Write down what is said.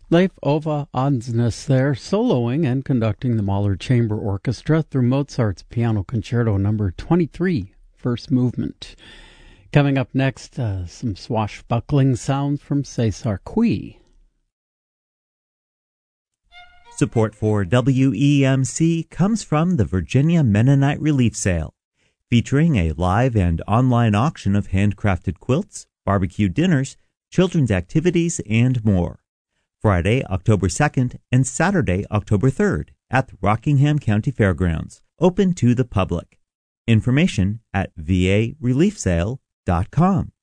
Leif Ove Ansnes there, soloing and conducting the Mahler Chamber Orchestra through Mozart's Piano Concerto No. 23, First Movement. Coming up next, some swashbuckling sounds from César Cui. Support for WEMC comes from the Virginia Mennonite Relief Sale, featuring a live and online auction of handcrafted quilts, barbecue dinners, children's activities, and more. Friday, October 2nd and Saturday, October 3rd at the Rockingham County Fairgrounds, open to the public. Information at vareliefsale.com.